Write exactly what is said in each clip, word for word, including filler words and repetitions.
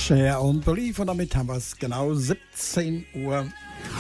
Share und Believe und damit haben wir es genau siebzehn Uhr.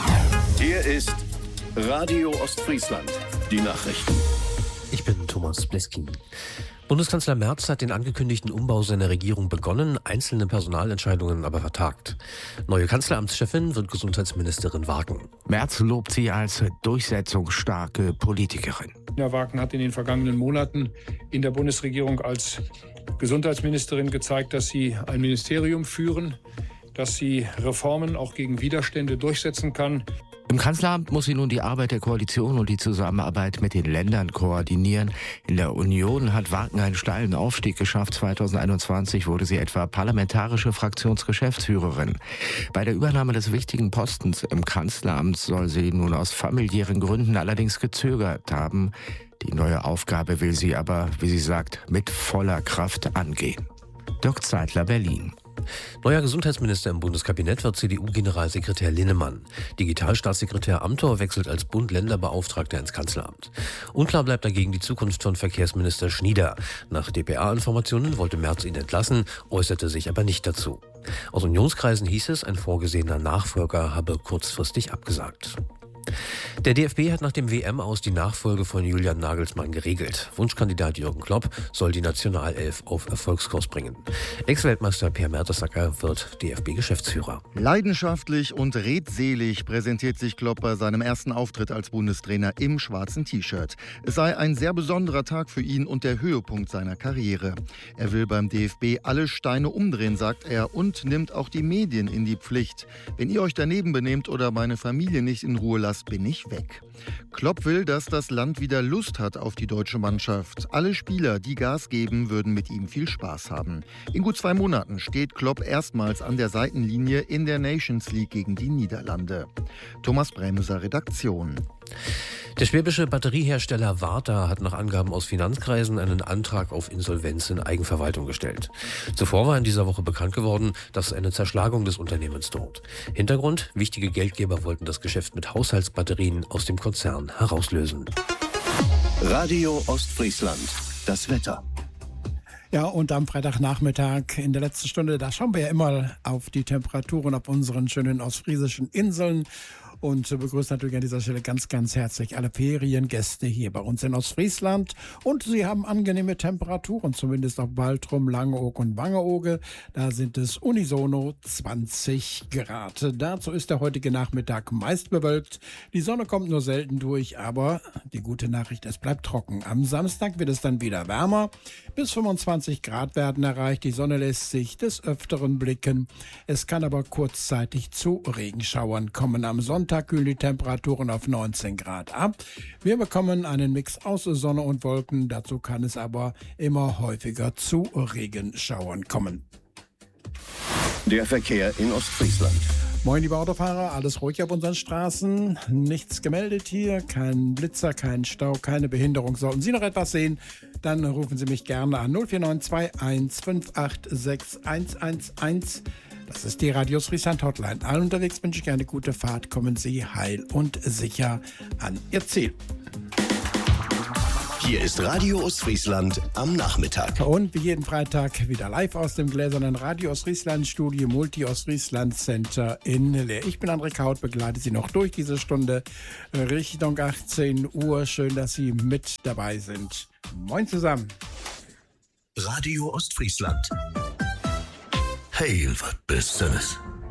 Hier ist Radio Ostfriesland, die Nachrichten. Ich bin Thomas Bleskin. Bundeskanzler Merz hat den angekündigten Umbau seiner Regierung begonnen, einzelne Personalentscheidungen aber vertagt. Neue Kanzleramtschefin wird Gesundheitsministerin Wagen. Merz lobt sie als durchsetzungsstarke Politikerin. Nina Wagen hat in den vergangenen Monaten in der Bundesregierung als Gesundheitsministerin gezeigt, dass sie ein Ministerium führen, dass sie Reformen auch gegen Widerstände durchsetzen kann. Im Kanzleramt muss sie nun die Arbeit der Koalition und die Zusammenarbeit mit den Ländern koordinieren. In der Union hat Wagen einen steilen Aufstieg geschafft. zweitausendeinundzwanzig wurde sie etwa parlamentarische Fraktionsgeschäftsführerin. Bei der Übernahme des wichtigen Postens im Kanzleramt soll sie nun aus familiären Gründen allerdings gezögert haben. Die neue Aufgabe will sie aber, wie sie sagt, mit voller Kraft angehen. Dirk Zeitler, Berlin. Neuer Gesundheitsminister im Bundeskabinett wird C D U-Generalsekretär Linnemann. Digitalstaatssekretär Amthor wechselt als Bund-Länder-Beauftragter ins Kanzleramt. Unklar bleibt dagegen die Zukunft von Verkehrsminister Schnieder. Nach D P A-Informationen wollte Merz ihn entlassen, äußerte sich aber nicht dazu. Aus Unionskreisen hieß es, ein vorgesehener Nachfolger habe kurzfristig abgesagt. Der D F B hat nach dem W M-Aus die Nachfolge von Julian Nagelsmann geregelt. Wunschkandidat Jürgen Klopp soll die Nationalelf auf Erfolgskurs bringen. Ex-Weltmeister Per Mertesacker wird D F B-Geschäftsführer. Leidenschaftlich und redselig präsentiert sich Klopp bei seinem ersten Auftritt als Bundestrainer im schwarzen T-Shirt. Es sei ein sehr besonderer Tag für ihn und der Höhepunkt seiner Karriere. Er will beim D F B alle Steine umdrehen, sagt er, und nimmt auch die Medien in die Pflicht. Wenn ihr euch daneben benehmt oder meine Familie nicht in Ruhe lasst, bin ich weg. Klopp will, dass das Land wieder Lust hat auf die deutsche Mannschaft. Alle Spieler, die Gas geben, würden mit ihm viel Spaß haben. In gut zwei Monaten steht Klopp erstmals an der Seitenlinie in der Nations League gegen die Niederlande. Thomas Bremser, Redaktion. Der schwäbische Batteriehersteller Varta hat nach Angaben aus Finanzkreisen einen Antrag auf Insolvenz in Eigenverwaltung gestellt. Zuvor war in dieser Woche bekannt geworden, dass eine Zerschlagung des Unternehmens droht. Hintergrund: wichtige Geldgeber wollten das Geschäft mit Haushaltsbatterien aus dem Konzern herauslösen. Radio Ostfriesland, das Wetter. Ja, und am Freitagnachmittag in der letzten Stunde, da schauen wir ja immer auf die Temperaturen auf unseren schönen ostfriesischen Inseln. Und begrüßen natürlich an dieser Stelle ganz, ganz herzlich alle Feriengäste hier bei uns in Ostfriesland. Und sie haben angenehme Temperaturen, zumindest auf Baltrum, Langeoog und Wangeoge. Da sind es unisono zwanzig Grad. Dazu ist der heutige Nachmittag meist bewölkt. Die Sonne kommt nur selten durch, aber die gute Nachricht, es bleibt trocken. Am Samstag wird es dann wieder wärmer. Bis fünfundzwanzig Grad werden erreicht. Die Sonne lässt sich des Öfteren blicken. Es kann aber kurzzeitig zu Regenschauern kommen. Am Sonntag kühlen die Temperaturen auf neunzehn Grad ab. Wir bekommen einen Mix aus Sonne und Wolken. Dazu kann es aber immer häufiger zu Regenschauern kommen. Der Verkehr in Ostfriesland. Moin, liebe Autofahrer, alles ruhig auf unseren Straßen. Nichts gemeldet hier, kein Blitzer, kein Stau, keine Behinderung. Sollten Sie noch etwas sehen, dann rufen Sie mich gerne an null vier neun zwei eins fünf acht sechs eins eins eins. Das ist die Radio Ostfriesland Hotline. Allen unterwegs wünsche ich eine gute Fahrt. Kommen Sie heil und sicher an Ihr Ziel. Hier ist Radio Ostfriesland am Nachmittag. Und wie jeden Freitag wieder live aus dem gläsernen Radio Ostfriesland Studio Multi Ostfriesland Center in Leer. Ich bin André Kaut, begleite Sie noch durch diese Stunde Richtung achtzehn Uhr. Schön, dass Sie mit dabei sind. Moin zusammen. Radio Ostfriesland. Hey, was bist du?